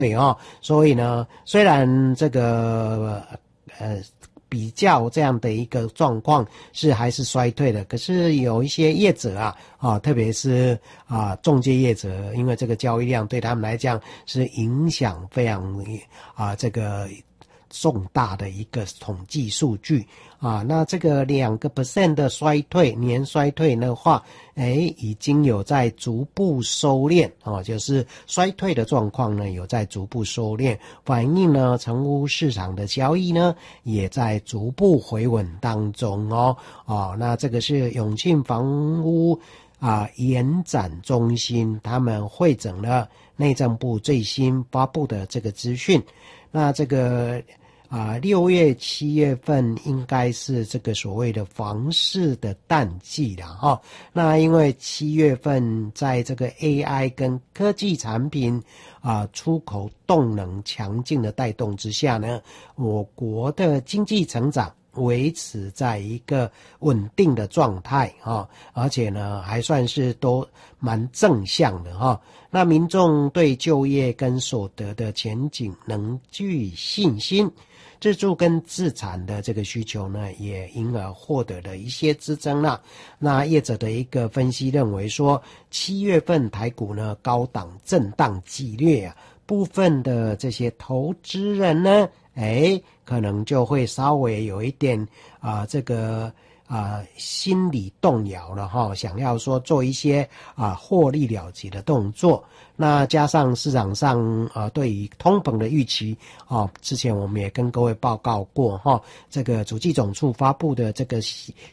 对哦，所以呢，虽然这个比较这样的一个状况是还是衰退的，可是有一些业者特别是中介业者，因为这个交易量对他们来讲是影响非常这个重大的一个统计数据那这个2% 的衰退，年衰退的话，已经有在逐步收敛就是衰退的状况呢有在逐步收敛，反映呢成屋市场的交易呢也在逐步回稳当中那这个是永庆房屋延展中心他们汇整了内政部最新发布的这个资讯。那这个6月7月份应该是这个所谓的房市的淡季了那因为7月份在这个 AI 跟科技产品出口动能强劲的带动之下呢，我国的经济成长维持在一个稳定的状态而且呢还算是都蛮正向的那民众对就业跟所得的前景能具信心，自住跟自产的这个需求呢也因而获得了一些支撑啦。那业者的一个分析认为说，7月份台股呢高档震荡激烈部分的这些投资人呢可能就会稍微有一点这个心理动摇了想要说做一些获利了结的动作。那加上市场上对于通膨的预期之前我们也跟各位报告过这个主计总处发布的这个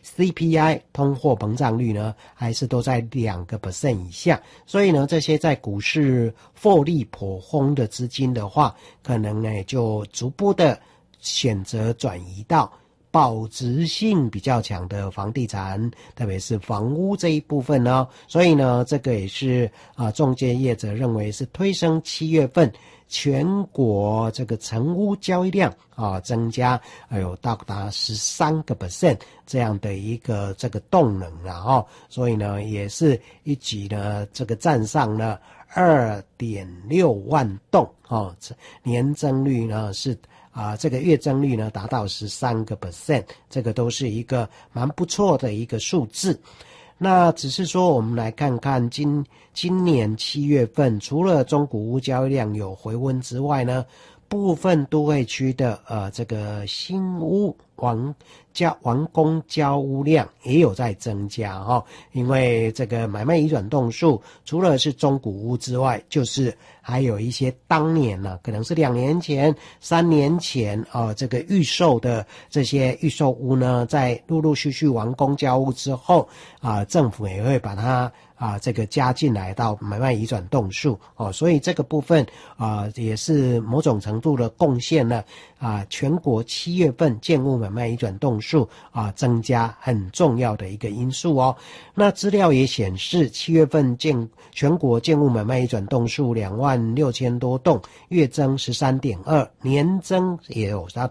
CPI 通货膨胀率呢还是都在2% 以下，所以呢这些在股市获利颇丰的资金的话，可能呢就逐步的选择转移到保值性比较强的房地产，特别是房屋这一部分所以呢这个也是中介业者认为是推升7月份全国这个成屋交易量增加有到达13% 这样的一个这个动能所以呢也是一举呢这个站上了 2.6 万栋年增率呢是这个月增率呢达到13%，这个都是一个蛮不错的一个数字。那只是说我们来看看今年7月份，除了中古屋交易量有回温之外呢，部分都会区的这个新屋完工交屋量也有在增加因为这个买卖移转栋数除了是中古屋之外，就是还有一些当年可能是2年前3年前这个预售的这些预售屋呢，在陆陆续续完工交屋之后政府也会把它这个加进来到买卖移转栋数所以这个部分也是某种程度的贡献了全国7月份建物买卖移转栋数增加很重要的一个因素那资料也显示7月份全国建物买卖移转栋数26000多栋，月增 13.2%， 年增也有达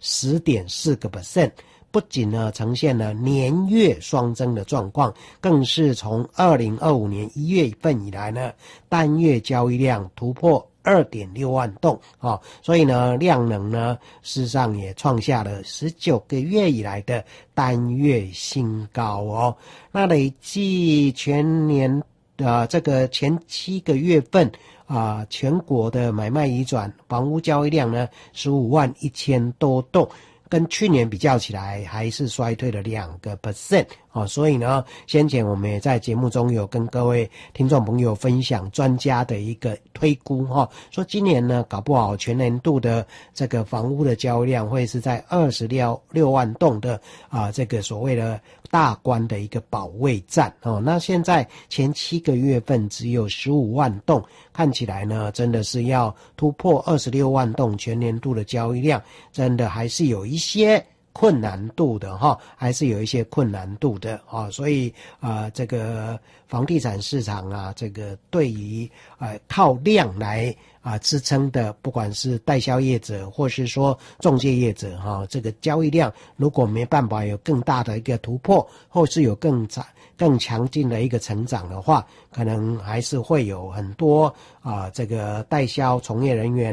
10.4%。不仅呢呈现了年月双增的状况，更是从2025年1月份以来呢，单月交易量突破 2.6 万栋所以呢量能呢事实上也创下了19个月以来的单月新高那累计全年这个前7个月份全国的买卖移转房屋交易量呢151000多栋，跟去年比较起来还是衰退了2%所以呢先前我们也在节目中有跟各位听众朋友分享专家的一个推估说今年呢搞不好全年度的这个房屋的交易量会是在26万栋的这个所谓的大关的一个保卫战那现在前7个月份只有15万栋，看起来呢真的是要突破26万栋全年度的交易量，真的还是有一些困难度的哈，还是有一些困难度的啊，所以这个房地产市场啊，这个对于靠量来支撑的，不管是代销业者或是说中介业者哈，这个交易量如果没办法有更大的一个突破，或是有更强劲的一个成长的话，可能还是会有很多这个代销从业人员